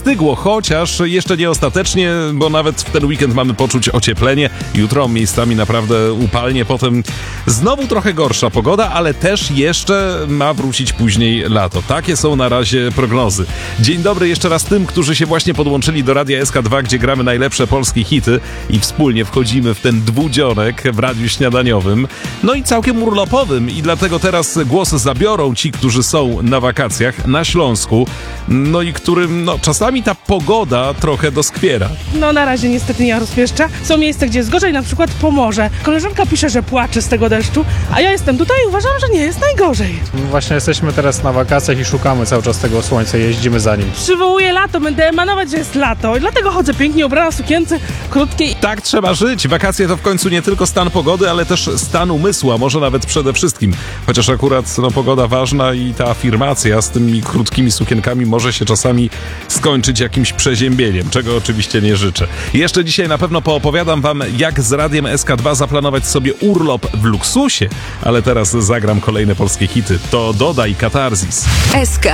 zastygło, chociaż jeszcze nie ostatecznie, bo nawet w ten weekend mamy poczuć ocieplenie. Jutro miejscami naprawdę upalnie, potem znowu trochę gorsza pogoda, ale też jeszcze ma wrócić później lato. Takie są na razie prognozy. Dzień dobry jeszcze raz tym, którzy się właśnie podłączyli do Radia SK2, gdzie gramy najlepsze polskie hity i wspólnie wchodzimy w ten dwudzionek w Radiu Śniadaniowym. No i całkiem urlopowym i dlatego teraz głos zabiorą ci, którzy są na wakacjach na Śląsku, no i którym czasami ta pogoda trochę doskwiera. No na razie niestety nie rozpieszcza. Są miejsca, gdzie jest gorzej, na przykład Pomorze. Koleżanka pisze, że płacze z tego deszczu, a ja jestem tutaj i uważam, że nie jest najgorzej. Właśnie jesteśmy teraz na wakacjach i szukamy cały czas tego słońca, jeździmy za nim. Przywołuję lato, będę emanować, że jest lato i dlatego chodzę pięknie ubrana w sukience krótkiej. Tak trzeba żyć. Wakacje to w końcu nie tylko stan pogody, ale też stan umysłu, a może nawet przede wszystkim. Chociaż akurat pogoda ważna i ta afirmacja z tymi krótkimi sukienkami może się czasami skończyć jakimś przeziębieniem, czego oczywiście nie życzę. Jeszcze dzisiaj na pewno poopowiadam wam, jak z Radiem SK2 zaplanować sobie urlop w luksusie, ale teraz zagram kolejne polskie hity. To Doda i Katarzis. SK.